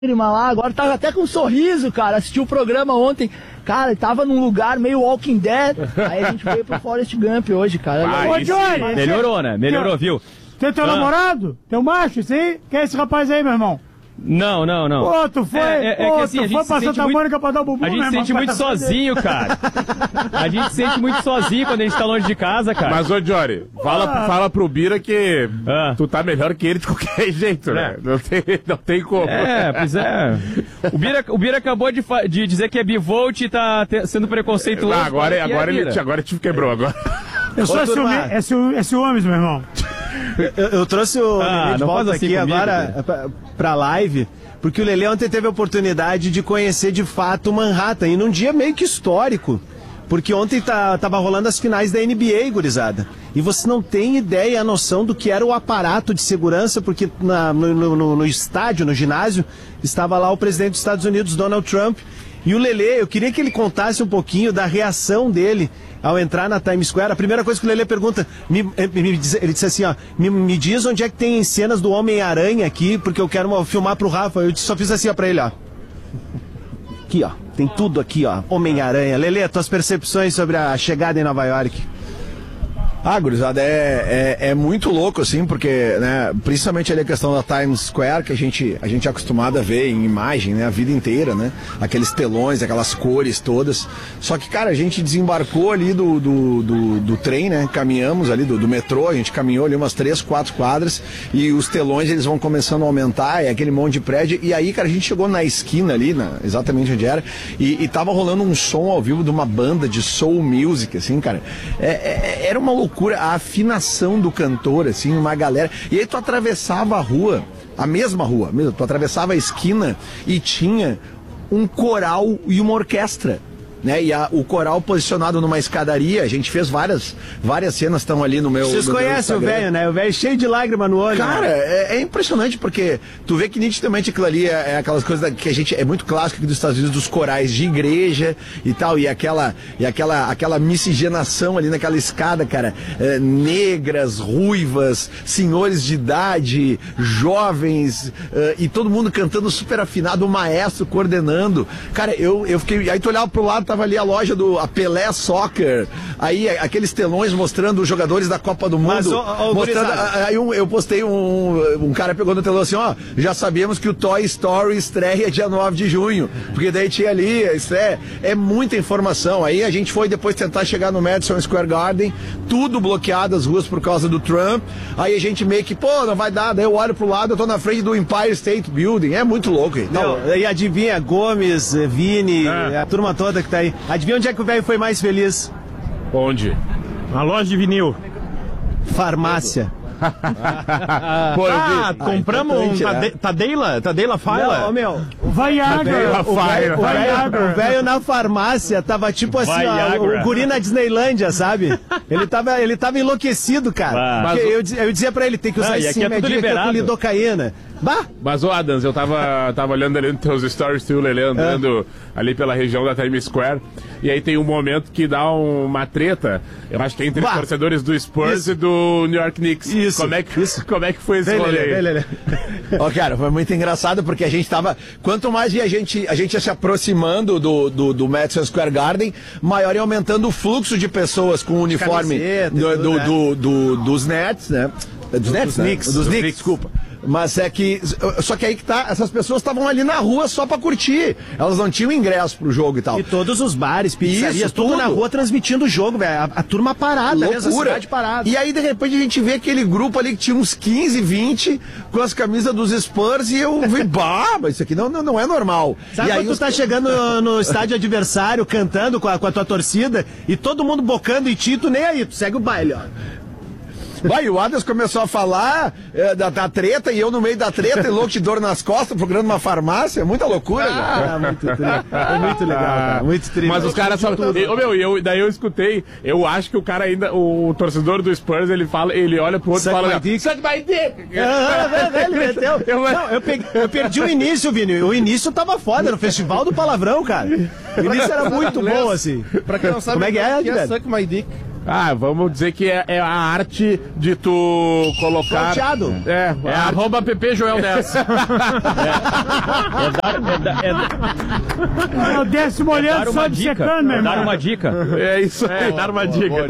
lá, agora tá até com um sorriso, cara. Assistiu o programa ontem. Cara, ele tava num lugar meio Walking Dead. Aí a gente veio pro Forrest Gump hoje, cara. Ô, Johnny! Melhorou, né? Melhorou, viu? Você é teu namorado? Teu macho, isso aí? Quem é esse rapaz aí, meu irmão? Não. Pô, tu foi, que assim, tu foi pra Santa Mônica pra dar o bumbum, a gente se sente muito sozinho, cara. A gente se sente muito sozinho quando a gente tá longe de casa, cara. Mas, ô, Jory, fala pro Bira que tu tá melhor que ele de qualquer jeito, né? Não tem como. Pois é. O Bira acabou de dizer que é bivolt e tá sendo preconceituoso. Agora ele te quebrou, agora. Eu sou ciúmes, meu irmão. Eu trouxe o Lelê de volta assim aqui comigo, agora pra live, porque o Lelê ontem teve a oportunidade de conhecer de fato Manhattan, e num dia meio que histórico, porque ontem tava rolando as finais da NBA, gurizada, e você não tem ideia, a noção do que era o aparato de segurança, porque no estádio, no ginásio, estava lá o presidente dos Estados Unidos, Donald Trump, e o Lelê, eu queria que ele contasse um pouquinho da reação dele ao entrar na Times Square. A primeira coisa que o Lelê pergunta, ele disse assim, ó, me diz onde é que tem cenas do Homem-Aranha aqui, porque eu quero filmar pro Rafa. Eu só fiz assim, ó, pra ele, ó. Aqui, ó, tem tudo aqui, ó, Homem-Aranha. Lelê, tuas percepções sobre a chegada em Nova York. Gurizada, é muito louco, assim, porque, né, principalmente ali a questão da Times Square, que a gente é acostumado a ver em imagem, né, a vida inteira, né, aqueles telões, aquelas cores todas, só que, cara, a gente desembarcou ali do trem, né, caminhamos ali do metrô, a gente caminhou ali umas 3, 4 quadras, e os telões, eles vão começando a aumentar, é aquele monte de prédio, e aí, cara, a gente chegou na esquina ali, exatamente onde era, e tava rolando um som ao vivo de uma banda de soul music, assim, cara, era uma loucura, a afinação do cantor, assim, uma galera. E aí tu atravessava a rua, a mesma rua, tu atravessava a esquina e tinha um coral e uma orquestra, né? E o coral posicionado numa escadaria, a gente fez várias cenas, estão ali no meu. Vocês conhecem o velho, né? O velho cheio de lágrima no olho. Cara, né? é impressionante, porque tu vê que nitidamente aquilo ali é aquelas coisas que a gente, é muito clássico aqui dos Estados Unidos, dos corais de igreja e tal, e aquela miscigenação ali naquela escada, cara, negras, ruivas, senhores de idade, jovens, e todo mundo cantando super afinado, o maestro coordenando. Cara, eu fiquei, aí tu olhava pro lado, tava ali a loja a Pelé Soccer, aí aqueles telões mostrando os jogadores da Copa do Mundo. Mas, mostrando, aí eu postei um cara pegou no telão assim, ó, já sabemos que o Toy Story estreia dia 9 de junho, porque daí tinha ali, isso é muita informação. Aí a gente foi depois tentar chegar no Madison Square Garden, tudo bloqueado as ruas por causa do Trump, aí a gente meio que, não vai dar, daí eu olho pro lado, eu tô na frente do Empire State Building, é muito louco. Então, e adivinha, Gomes, Vini, a turma toda que tá aí. Adivinha onde é que o velho foi mais feliz? Onde? Na loja de vinil. Farmácia. Compramos um Tadeila Fila. Não, meu. Viagra. O velho na farmácia tava tipo assim, ó, o guri na Disneylândia, sabe? Ele tava enlouquecido, cara. Porque eu dizia pra ele, tem que usar esse remédio que é com lidocaína. Mas, ô Adams, eu tava olhando ali nos teus stories, tu, Lelê, andando ali pela região da Times Square, e aí tem um momento que dá uma treta, eu acho que é entre os torcedores do Spurs e do New York Knicks. Como é que foi esse rolê aí? Cara, foi muito engraçado, porque a gente tava, quanto mais a gente ia se aproximando do Madison Square Garden, maior ia aumentando o fluxo de pessoas com o uniforme dos Nets, né? Dos Knicks, desculpa. Mas só que aí que tá, essas pessoas estavam ali na rua só pra curtir. Elas não tinham ingresso pro jogo e tal. E todos os bares, pizzarias, tudo na rua transmitindo o jogo, velho. A turma parada, loucura. Mesmo, a cidade parada. E aí, de repente, a gente vê aquele grupo ali que tinha uns 15, 20 com as camisas dos Spurs e eu vi, mas isso aqui não é normal. Sabe e aí quando tu tá chegando no estádio adversário, cantando com a tua torcida e todo mundo bocando e Tito, nem aí, tu segue o baile, ó. O Adams começou a falar da treta e eu no meio da treta e louco de dor nas costas, procurando uma farmácia. Muita loucura, cara. É muito legal, cara. Muito triste. Mas os caras só... daí eu escutei, eu acho que o cara ainda, o torcedor do Spurs, ele olha pro outro e fala... Suck my dick! Ele meteu. Eu perdi o início, Vini. O início tava foda, no Festival do Palavrão, cara. O início era muito bom, assim. Pra quem não sabe, como é que é, Suck my dick. Vamos dizer que é a arte de tu colocar... Sorteado. É @ppjoel10. Eu desço molhando só de secando, meu irmão. Dar uma dica. É isso aí, dar uma dica.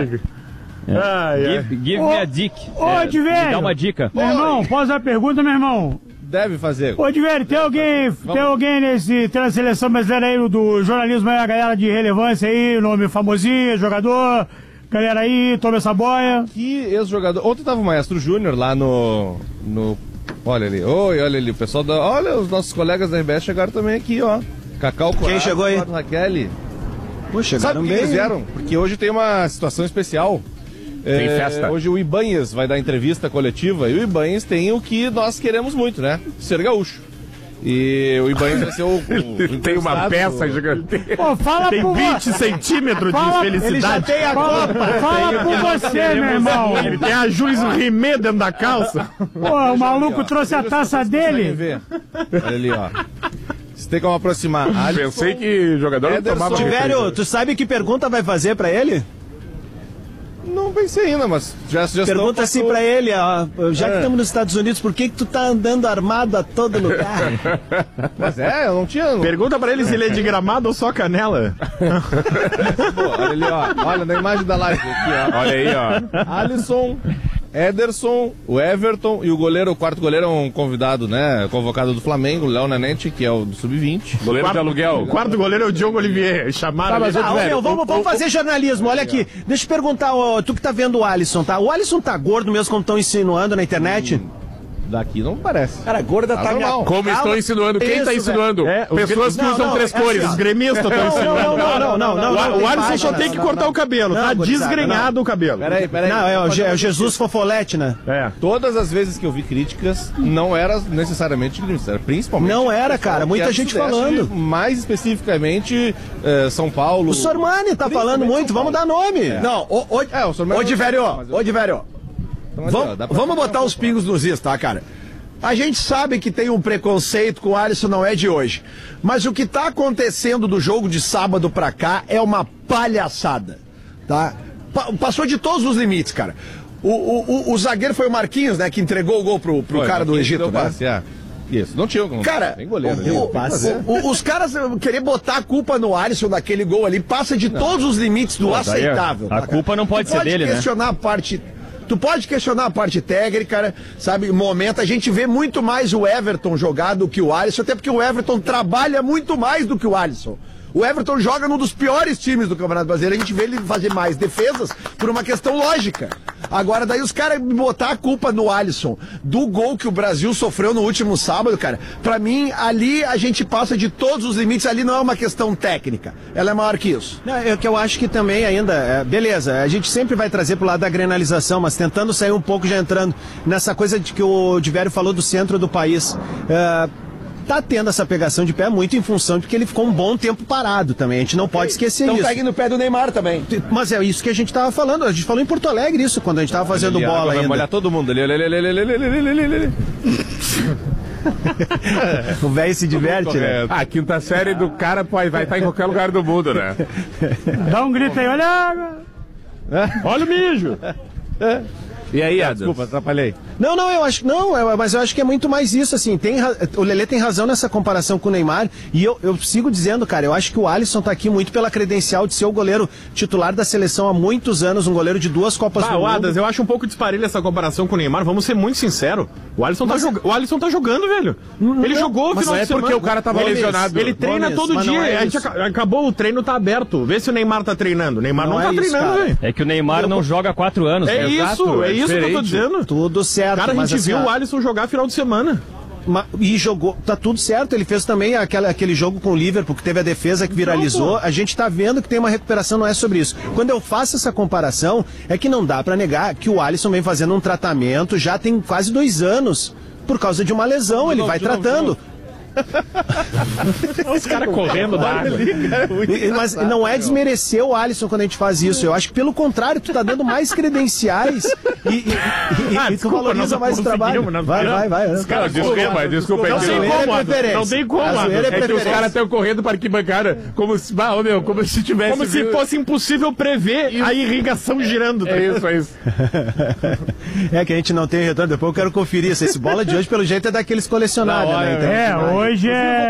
Give me a dick. Ô, Diverio. Dá uma dica. Meu irmão, posso fazer uma pergunta, meu irmão? Deve fazer. Ô, Diverio, tem alguém na seleção brasileira aí, do jornalismo aí, a galera de relevância aí, nome famosinho, jogador, galera aí, toma essa boia. Que ex-jogador. Ontem tava o Maestro Júnior lá no... Olha ali, olha ali, o pessoal da... Olha, os nossos colegas da RBS chegaram também aqui, ó. Cacau Corado. Quem chegou aí? Raquel. Pô, chegaram Sabe por que bem. eles vieram? Porque hoje tem uma situação especial. Tem festa. Hoje o Ibanez vai dar entrevista coletiva e o Ibanez tem o que nós queremos muito, né? Ser gaúcho. E o Ibanez vai ser o Tem uma peça gigante. Pô, fala Tem por 20 centímetros de felicidade. Ele já tem a Copa. Fala por você, meu irmão. Ele tem a Jules Rimet dentro da calça. Pô, o maluco trouxe a taça dele. Ver. Olha ali, ó. Você tem como aproximar. Pensei que jogador não tomava... Tiverio, tu sabe que pergunta vai fazer pra ele? Não pensei ainda, mas já Pergunta assim pra ele, ó, já que estamos nos Estados Unidos, por que tu tá andando armado a todo lugar? Mas eu não tinha... Pergunta pra ele se ele é de Gramado ou só Canela. Pô, olha ali, ó. Olha na imagem da live aqui, ó. Olha aí, ó. Alisson, Ederson, o Everton e o quarto goleiro é um convidado, né? Convocado do Flamengo, o Léo Nanete, que é o do Sub-20. Goleiro de aluguel. O quarto goleiro é o Diogo Olivier. Chamaram ele. Vamos fazer jornalismo, olha aqui. Deixa eu perguntar, tu que tá vendo o Alisson, tá? O Alisson tá gordo mesmo, como estão insinuando na internet? Daqui não parece. Cara, gorda tá minha... Como estão insinuando? Quem tá insinuando? Pessoas que usam três cores. Os gremistas estão ensinando. Não, O Alisson só tem que cortar o cabelo, tá? Desgrenhado o cabelo. Peraí. Não, é o Jesus Fofolete, né? Todas as vezes que eu vi críticas, não era necessariamente gremista, era principalmente... Não era, cara, muita gente falando. Mais especificamente, São Paulo... O Sormani tá falando muito, vamos dar nome. Não, o Sormani... Ô, Diverio, vamos botar os pingos nos is, tá, cara? A gente sabe que tem um preconceito com o Alisson, não é de hoje. Mas o que tá acontecendo do jogo de sábado pra cá é uma palhaçada, tá? Passou de todos os limites, cara. O zagueiro foi o Marquinhos, né, que entregou o gol pro cara do Egito, né? Isso, não tinha cara, tem goleiro. Os caras querer botar a culpa no Alisson daquele gol ali passa de todos os limites do aceitável. A culpa não pode ser dele, né? Tu pode questionar a parte técnica, sabe? Momento, a gente vê muito mais o Everton jogar do que o Alisson, até porque o Everton trabalha muito mais do que o Alisson. O Everton joga num dos piores times do Campeonato Brasileiro, a gente vê ele fazer mais defesas por uma questão lógica. Agora, daí os caras botar a culpa no Alisson do gol que o Brasil sofreu no último sábado, cara, pra mim, ali a gente passa de todos os limites, ali não é uma questão técnica, ela é maior que isso. Não, é que eu acho que também ainda, beleza, a gente sempre vai trazer pro lado da grenalização, mas tentando sair um pouco, já entrando nessa coisa de que o Diverio falou do centro do país. Tá tendo essa pegação de pé muito em função de que ele ficou um bom tempo parado também. A gente não pode esquecer isso. Então pegue no pé do Neymar também. Mas é isso que a gente tava falando. A gente falou em Porto Alegre isso, quando a gente tava fazendo bola ainda. Vai molhar todo mundo ali. O velho se diverte, né? A quinta série do cara vai estar em qualquer lugar do mundo, né? Dá um grito aí, olha! Olha o mijo! E aí, Adams? Desculpa, atrapalhei. Não, eu acho que não, mas eu acho que é muito mais isso, assim, o Lelê tem razão nessa comparação com o Neymar, e eu sigo dizendo, cara, eu acho que o Alisson tá aqui muito pela credencial de ser o goleiro titular da seleção há muitos anos, um goleiro de 2 Copas do Mundo. Adams, eu acho um pouco disparelho essa comparação com o Neymar, vamos ser muito sinceros, o Alisson tá jogando, velho. Ele jogou no final de semana. Porque o cara tava lesionado. Ele treina todo dia, a gente acabou, o treino tá aberto, vê se o Neymar tá treinando. O Neymar não tá treinando, velho. É que o Neymar não joga há 4 anos. É isso que eu tô dizendo. Tudo certo. Cara, a gente viu o Alisson jogar final de semana. E jogou, tá tudo certo, ele fez também aquele jogo com o Liverpool, que teve a defesa que viralizou, a gente tá vendo que tem uma recuperação, não é sobre isso. Quando eu faço essa comparação, é que não dá pra negar que o Alisson vem fazendo um tratamento já tem quase 2 anos, por causa de uma lesão, ele vai tratando. Os caras correndo da água. Mas não é desmerecer o Alisson quando a gente faz isso. Eu acho que pelo contrário, tu tá dando mais credenciais e tu valoriza mais o trabalho. Vai. Cara, desculpa. Não tem como, não tem como. É que os caras estão correndo para arquibancada como se tivesse... Como se fosse impossível prever a irrigação girando. É isso. É que a gente não tem retorno. Depois eu quero conferir. Esse bola de hoje, pelo jeito, é daqueles colecionáveis, né? Então, hoje é...